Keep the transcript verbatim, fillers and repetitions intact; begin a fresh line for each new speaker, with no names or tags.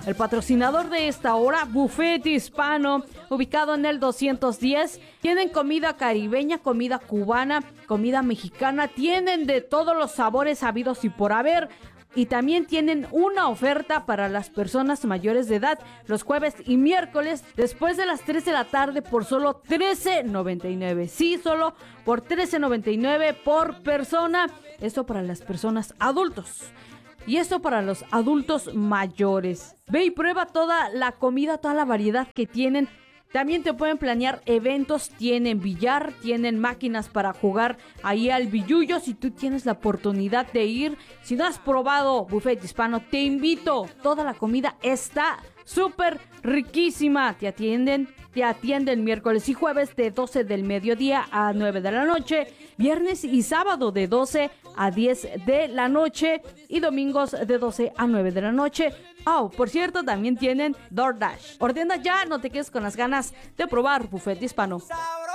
El patrocinador de esta hora, Buffet Hispano, ubicado en el doscientos diez. Tienen comida caribeña, comida cubana, comida mexicana. Tienen de todos los sabores habidos y por haber. Y también tienen una oferta para las personas mayores de edad los jueves y miércoles después de las tres de la tarde por solo trece noventa y nueve. Sí, solo por trece noventa y nueve por persona. Esto para las personas adultos. Y esto para los adultos mayores. Ve y prueba toda la comida, toda la variedad que tienen. También te pueden planear eventos, tienen billar, tienen máquinas para jugar ahí al billullo. Si tú tienes la oportunidad de ir, si no has probado Buffet Hispano, te invito. Toda la comida está súper riquísima. Te atienden, te atienden miércoles y jueves de doce del mediodía a nueve de la noche, viernes y sábado de doce a diez de la noche y domingos de doce a nueve de la noche. Oh, por cierto, también tienen DoorDash. Ordena ya, no te quedes con las ganas de probar Buffet Hispano.